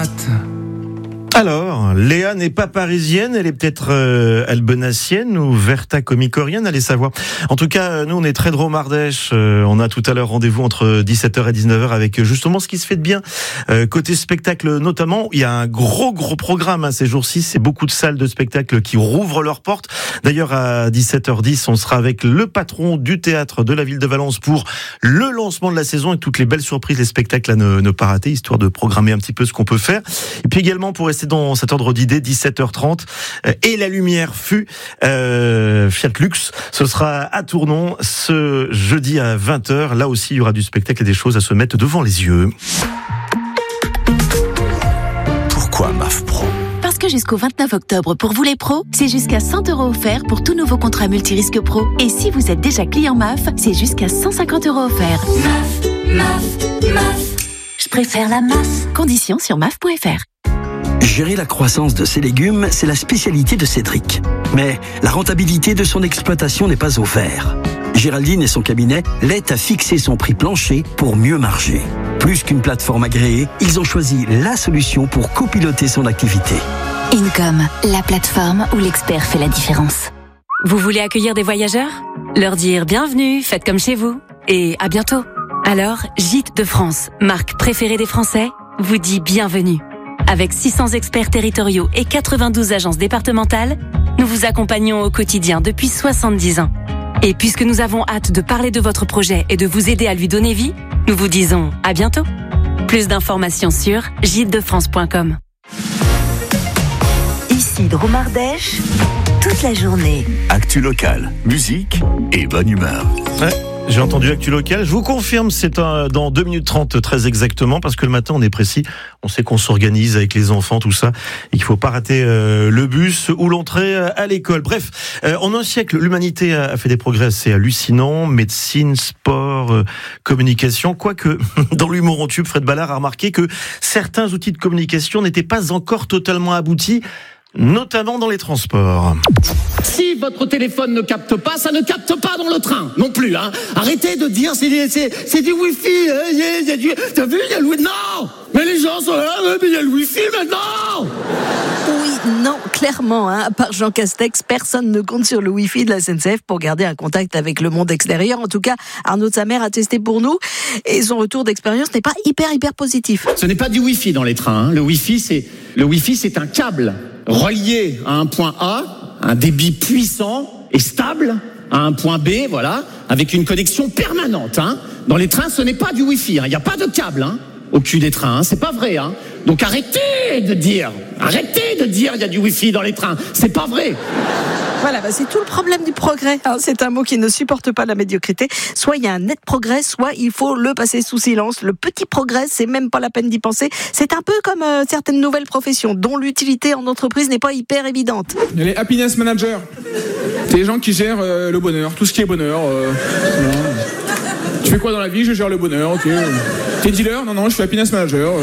Alors, Léa n'est pas parisienne, elle est peut-être albenacienne ou vertacomicorienne, allez savoir. En tout cas, nous on est très dromardèche, on a tout à l'heure rendez-vous entre 17h et 19h avec justement ce qui se fait de bien. Côté spectacle notamment, il y a un gros programme ces jours-ci, c'est beaucoup de salles de spectacle qui rouvrent leurs portes. D'ailleurs à 17h10, on sera avec le patron du théâtre de la ville de Valence pour le lancement de la saison et toutes les belles surprises, les spectacles à ne pas rater, histoire de programmer un petit peu ce qu'on peut faire. Et puis également pour rester dans cet ordre d'idée, 17h30 et la lumière fut Fiat Lux. Ce sera à Tournon ce jeudi à 20h. Là aussi, il y aura du spectacle et des choses à se mettre devant les yeux. Pourquoi MAF Pro ? Parce que jusqu'au 29 octobre, pour vous les pros, c'est jusqu'à 100 € offerts pour tout nouveau contrat multirisque pro. Et si vous êtes déjà client MAF, c'est jusqu'à 150 € offerts. MAF. Je préfère la MAF. Conditions sur MAF.fr. Gérer la croissance de ses légumes, c'est la spécialité de Cédric. Mais la rentabilité de son exploitation n'est pas au vert. Géraldine et son cabinet l'aident à fixer son prix plancher pour mieux marger. Plus qu'une plateforme agréée, ils ont choisi la solution pour copiloter son activité. Income, la plateforme où l'expert fait la différence. Vous voulez accueillir des voyageurs ? Leur dire bienvenue, faites comme chez vous et à bientôt. Alors, Gîtes de France, marque préférée des Français, vous dit bienvenue. Avec 600 experts territoriaux et 92 agences départementales, nous vous accompagnons au quotidien depuis 70 ans. Et puisque nous avons hâte de parler de votre projet et de vous aider à lui donner vie, nous vous disons à bientôt. Plus d'informations sur gitesdefrance.com. Ici Dromardèche, toute la journée. Actu locale, musique et bonne humeur. Ouais. J'ai entendu Actu Local. Je vous confirme, c'est dans 2 minutes 30 très exactement, parce que le matin on est précis. On sait qu'on s'organise avec les enfants, tout ça. Et qu'il faut pas rater le bus ou l'entrée à l'école. Bref, en un siècle, l'humanité a fait des progrès assez hallucinants. Médecine, sport, communication. Quoique, dans l'humour en tube, Fred Ballard a remarqué que certains outils de communication n'étaient pas encore totalement aboutis, notamment dans les transports. Si votre téléphone ne capte pas, ça ne capte pas dans le train non plus. Hein. Arrêtez de dire c'est du Wi-Fi. T'as vu, il y a le Wi-Fi. Non, mais les gens sont là, mais il y a le Wi-Fi maintenant. Oui, non, clairement, à part Jean Castex, personne ne compte sur le Wi-Fi de la SNCF pour garder un contact avec le monde extérieur. En tout cas, Arnaud de sa mère a testé pour nous et son retour d'expérience n'est pas hyper positif. Ce n'est pas du Wi-Fi dans les trains. Hein. Le Wi-Fi, c'est un câble relié à un point A, un débit puissant et stable à un point B, voilà, avec une connexion permanente. Hein. Dans les trains, ce n'est pas du Wi-Fi. Il n'y a pas de câble au cul des trains. Hein. C'est pas vrai. Hein. Donc arrêtez de dire il y a du Wi-Fi dans les trains. C'est pas vrai. Voilà, c'est tout le problème du progrès. C'est un mot qui ne supporte pas la médiocrité. Soit il y a un net progrès, soit il faut le passer sous silence. Le petit progrès, c'est même pas la peine d'y penser. C'est un peu comme certaines nouvelles professions dont l'utilité en entreprise n'est pas hyper évidente. Il y a les happiness managers. C'est les gens qui gèrent le bonheur, tout ce qui est bonheur. Tu fais quoi dans la vie ? Je gère le bonheur, ok. T'es dealer ? Non, je suis happiness manager.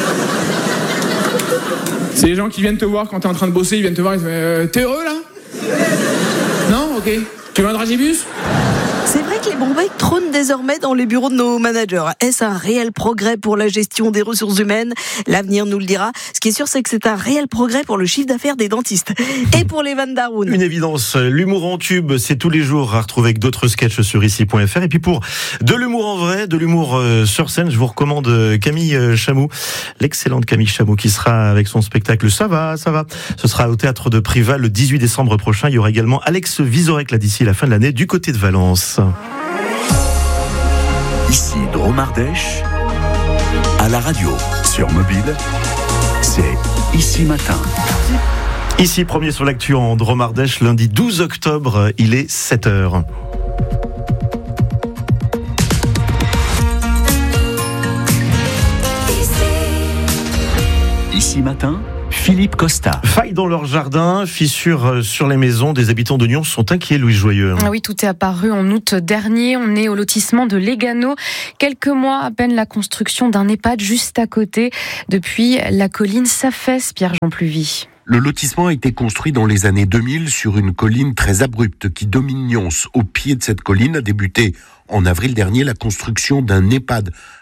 C'est les gens qui viennent te voir quand t'es en train de bosser, ils viennent te voir, ils disent t'es heureux là ? Non, ok. Tu veux un dragibus ? C'est vrai que les brombailles trônent désormais dans les bureaux de nos managers. Est-ce un réel progrès pour la gestion des ressources humaines ? L'avenir nous le dira. Ce qui est sûr, c'est que c'est un réel progrès pour le chiffre d'affaires des dentistes. Et pour les Van Daroun. Une évidence, l'humour en tube, c'est tous les jours à retrouver avec d'autres sketchs sur ici.fr. Et puis pour de l'humour en vrai, de l'humour sur scène, je vous recommande Camille Chamou, l'excellente Camille Chamou, qui sera avec son spectacle Ça va. Ce sera au Théâtre de Privas le 18 décembre prochain. Il y aura également Alex Vizorek là d'ici la fin de l'année du côté de Valence. Ici Dromardèche, à la radio, sur mobile, c'est Ici Matin. Ici, premier sur l'actu en Dromardèche, lundi 12 octobre, il est 7h. Ici Matin, Philippe Costa. Failles dans leur jardin, fissures sur les maisons. Des habitants de Nyon sont inquiets, Louis Joyeux. Ah oui, tout est apparu en août dernier. On est au lotissement de Légano. Quelques mois à peine la construction d'un EHPAD juste à côté. Depuis, la colline s'affaisse, Pierre-Jean Pluvy. Le lotissement a été construit dans les années 2000 sur une colline très abrupte qui domine Nyons. Au pied de cette colline a débuté en avril dernier la construction d'un EHPAD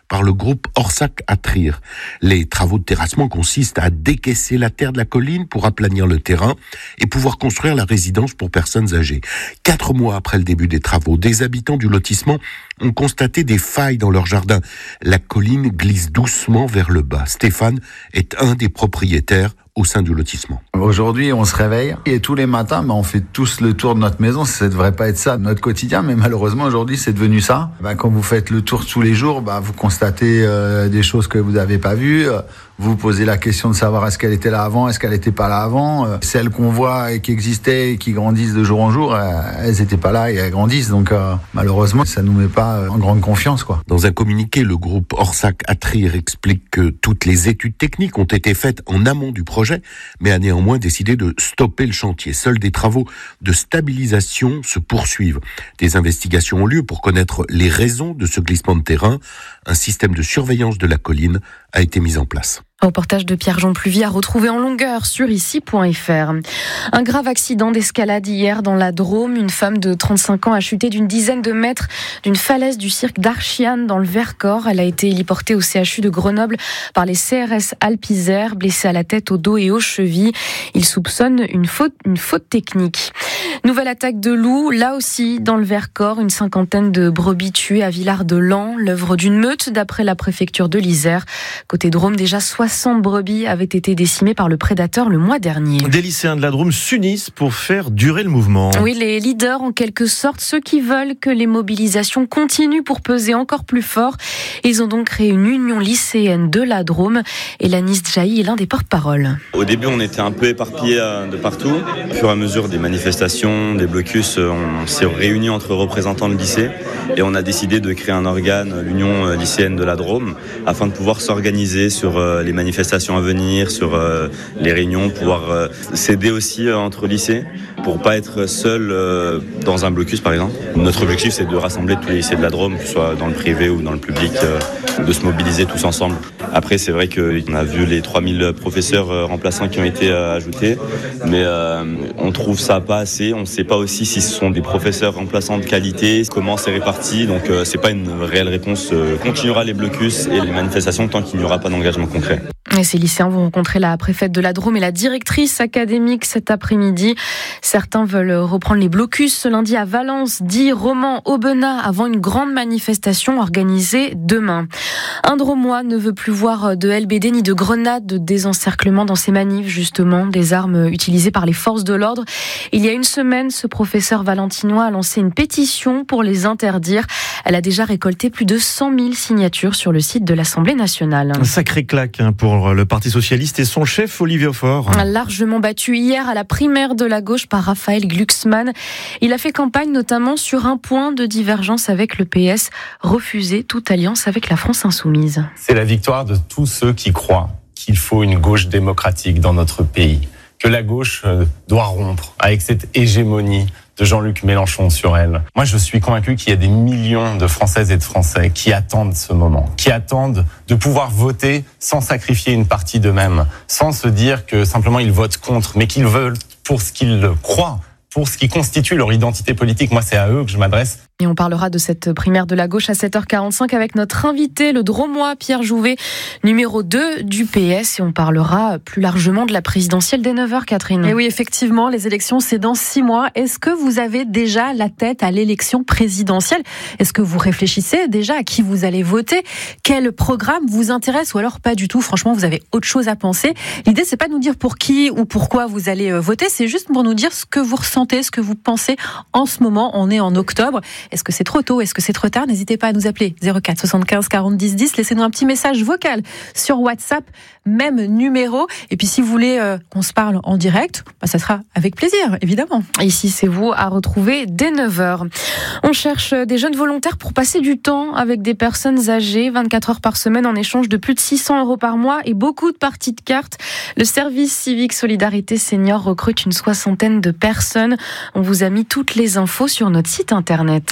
par le groupe Orsac à Trier. Les travaux de terrassement consistent à décaisser la terre de la colline pour aplanir le terrain et pouvoir construire la résidence pour personnes âgées. 4 mois après le début des travaux, des habitants du lotissement ont constaté des failles dans leur jardin. La colline glisse doucement vers le bas. Stéphane est un des propriétaires au sein du lotissement. Aujourd'hui, on se réveille et tous les matins, on fait tous le tour de notre maison. Ça ne devrait pas être ça, notre quotidien, mais malheureusement, aujourd'hui, c'est devenu ça. Quand vous faites le tour tous les jours, vous constatez des choses que vous n'avez pas vues. Vous posez la question de savoir est-ce qu'elle était là avant, est-ce qu'elle n'était pas là avant. Celles qu'on voit et qui existaient et qui grandissent de jour en jour, elles n'étaient pas là et elles grandissent. Donc malheureusement, ça ne nous met pas en grande confiance, quoi. Dans un communiqué, le groupe Orsac à Trier explique que toutes les études techniques ont été faites en amont du projet, mais a néanmoins décidé de stopper le chantier. Seuls des travaux de stabilisation se poursuivent. Des investigations ont lieu pour connaître les raisons de ce glissement de terrain. Un système de surveillance de la colline a été mis en place. Un reportage de Pierre-Jean Pluvy à retrouver en longueur sur ici.fr. Un grave accident d'escalade hier dans la Drôme. Une femme de 35 ans a chuté d'une dizaine de mètres d'une falaise du cirque d'Archiane dans le Vercors. Elle a été héliportée au CHU de Grenoble par les CRS Alpes-Isère, blessée à la tête, au dos et aux chevilles. Il soupçonne une faute technique. Nouvelle attaque de loups, là aussi dans le Vercors. Une cinquantaine de brebis tuées à Villard-de-Lans, l'œuvre d'une meute d'après la préfecture de l'Isère. Côté Drôme, déjà 60 brebis avaient été décimées par le prédateur le mois dernier. Des lycéens de la Drôme s'unissent pour faire durer le mouvement. Oui, les leaders en quelque sorte, ceux qui veulent que les mobilisations continuent pour peser encore plus fort. Ils ont donc créé une union lycéenne de la Drôme. Et Lanis Djaï est l'un des porte-parole. Au début, on était un peu éparpillés de partout. Au fur et à mesure des manifestations, des blocus, on s'est réunis entre représentants de lycée et on a décidé de créer un organe, l'union lycéenne de la Drôme, afin de pouvoir s'organiser sur les manifestations à venir, sur les réunions, pouvoir s'aider aussi entre lycées pour pas être seul dans un blocus par exemple. Notre objectif, c'est de rassembler tous les lycées de la Drôme, que ce soit dans le privé ou dans le public, de se mobiliser tous ensemble. Après, c'est vrai qu'on a vu les 3000 professeurs remplaçants qui ont été ajoutés, mais on trouve ça pas assez. On ne sait pas aussi si ce sont des professeurs remplaçants de qualité, comment c'est réparti, donc c'est pas une réelle réponse. Continuera les blocus et les manifestations tant qu'il n'y aura pas d'engagement concret. Et ces lycéens vont rencontrer la préfète de la Drôme et la directrice académique cet après-midi. Certains veulent reprendre les blocus ce lundi à Valence, Die, Romans, Aubenas, avant une grande manifestation organisée demain. Un Dromois ne veut plus voir de LBD ni de grenades de désencerclement dans ces manifs, justement, des armes utilisées par les forces de l'ordre. Il y a une semaine, ce professeur valentinois a lancé une pétition pour les interdire. Elle a déjà récolté plus de 100 000 signatures sur le site de l'Assemblée nationale. Un sacré claque pour le Parti socialiste et son chef Olivier Faure. Largement battu hier à la primaire de la gauche par Raphaël Glucksmann. Il a fait campagne notamment sur un point de divergence avec le PS, refuser toute alliance avec la France insoumise. C'est la victoire de tous ceux qui croient qu'il faut une gauche démocratique dans notre pays, que la gauche doit rompre avec cette hégémonie de Jean-Luc Mélenchon sur elle. Moi, je suis convaincu qu'il y a des millions de Françaises et de Français qui attendent ce moment, qui attendent de pouvoir voter sans sacrifier une partie d'eux-mêmes, sans se dire que simplement ils votent contre, mais qu'ils veulent pour ce qu'ils croient, pour ce qui constitue leur identité politique. Moi, c'est à eux que je m'adresse. Et on parlera de cette primaire de la gauche à 7h45 avec notre invité, le Dromois Pierre Jouvet, numéro 2 du PS. Et on parlera plus largement de la présidentielle dès 9h, Catherine. Et oui, effectivement, les élections, c'est dans 6 mois. Est-ce que vous avez déjà la tête à l'élection présidentielle ? Est-ce que vous réfléchissez déjà à qui vous allez voter ? Quel programme vous intéresse ? Ou alors pas du tout, franchement, vous avez autre chose à penser. L'idée, c'est pas de nous dire pour qui ou pourquoi vous allez voter, c'est juste pour nous dire ce que vous ressentez, ce que vous pensez en ce moment. On est en octobre. Est-ce que c'est trop tôt? Est-ce que c'est trop tard? N'hésitez pas à nous appeler 04 75 40 10 10. Laissez-nous un petit message vocal sur WhatsApp, même numéro. Et puis si vous voulez qu'on se parle en direct, ça sera avec plaisir, évidemment. Ici, c'est vous à retrouver dès 9h. On cherche des jeunes volontaires pour passer du temps avec des personnes âgées, 24 heures par semaine en échange de plus de 600 € par mois et beaucoup de parties de cartes. Le service civique Solidarité Senior recrute une 60aine de personnes. On vous a mis toutes les infos sur notre site internet.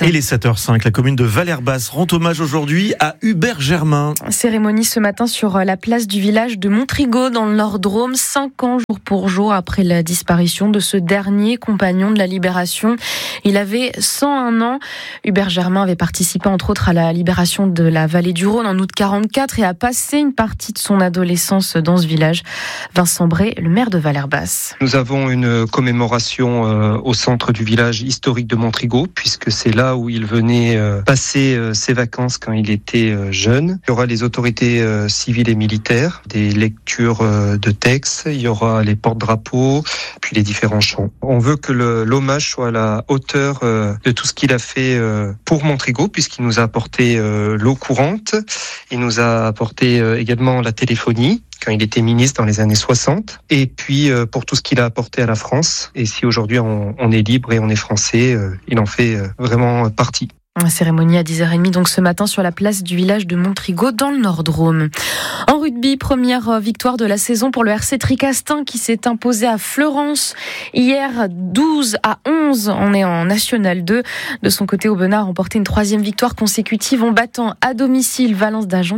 Il est 7h05, la commune de Vallherbasse rend hommage aujourd'hui à Hubert Germain. Cérémonie ce matin sur la place du village de Montrigaud dans le Nord-Drôme, 5 ans jour pour jour après la disparition de ce dernier compagnon de la Libération. Il avait 101 ans. Hubert Germain avait participé entre autres à la libération de la vallée du Rhône en août 44 et a passé une partie de son adolescence dans ce village. Vincent Bray, le maire de Vallherbasse. Nous avons une commémoration au centre du village historique de Montrigaud, puisque c'est là où il venait passer ses vacances quand il était jeune. Il y aura les autorités civiles et militaires, des lectures de textes, il y aura les porte-drapeaux, puis les différents chants. On veut que l'hommage soit à la hauteur de tout ce qu'il a fait pour Montrigaud, puisqu'il nous a apporté l'eau courante, il nous a apporté également la téléphonie, quand il était ministre dans les années 60, et puis pour tout ce qu'il a apporté à la France. Et si aujourd'hui on est libre et on est français, il en fait vraiment partie. La cérémonie à 10h30 donc ce matin sur la place du village de Montrigaud dans le Nord-Drôme. En rugby, première victoire de la saison pour le RC Tricastin qui s'est imposé à Fleurance hier 12-11. On est en National 2. De son côté, Aubenas a remporté une 3e victoire consécutive en battant à domicile Valence d'Agen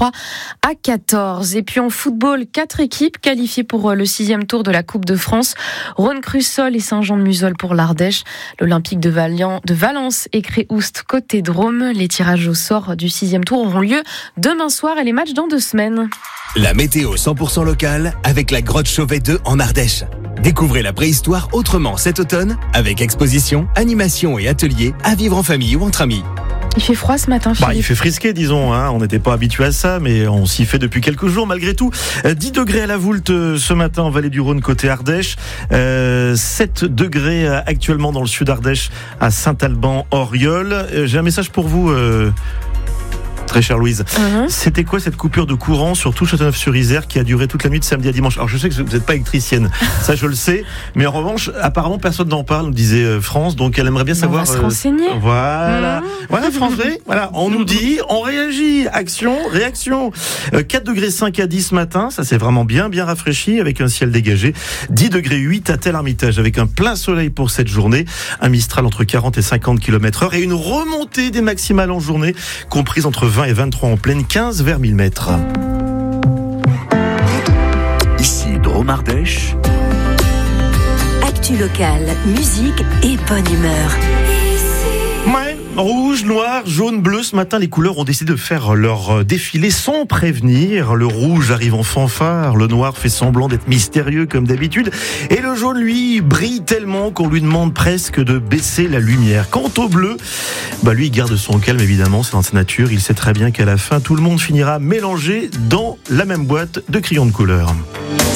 43-14. Et puis en football, 4 équipes qualifiées pour le 6e tour de la Coupe de France. Rhône-Crussol et Saint-Jean-de-Musol pour l'Ardèche. L'Olympique de Valence et Créoust côté Drôme. Les tirages au sort du 6e tour auront lieu demain soir et les matchs dans 2 semaines. La météo 100% locale avec la grotte Chauvet 2 en Ardèche. Découvrez la préhistoire autrement cet automne avec exposition, animation et ateliers à vivre en famille ou entre amis. Il fait froid ce matin, Philippe. Il fait frisqué, disons. On n'était pas habitué à ça, mais on s'y fait depuis quelques jours malgré tout. 10 degrés à la Voulte ce matin en vallée du Rhône côté Ardèche. 7 degrés actuellement dans le sud Ardèche à Saint-Alban-Oriol. J'ai un message pour vous. Très chère Louise. C'était quoi cette coupure de courant sur tout Châteauneuf-sur-Isère qui a duré toute la nuit de samedi à dimanche? Alors je sais que vous n'êtes pas électricienne, ça je le sais, mais en revanche, apparemment personne n'en parle, nous disait France, donc elle aimerait bien savoir. On va se renseigner. Voilà, France, voilà, on nous dit, on réagit, action, réaction. 4 degrés 5 à 10 ce matin, ça c'est vraiment bien rafraîchi avec un ciel dégagé. 10 degrés 8 à Tel-Armitage avec un plein soleil pour cette journée, un Mistral entre 40 et 50 km/h et une remontée des maximales en journée comprise entre 20 et 23 en pleine, 15 vers 1000 mètres. Ici Drôme-Ardèche. Actu locale, musique et bonne humeur. Rouge, noir, jaune, bleu. Ce matin, les couleurs ont décidé de faire leur défilé sans prévenir. Le rouge arrive en fanfare, le noir fait semblant d'être mystérieux comme d'habitude, et le jaune, lui, brille tellement qu'on lui demande presque de baisser la lumière. Quant au bleu, lui, il garde son calme, évidemment, c'est dans sa nature. Il sait très bien qu'à la fin, tout le monde finira mélangé dans la même boîte de crayons de couleur.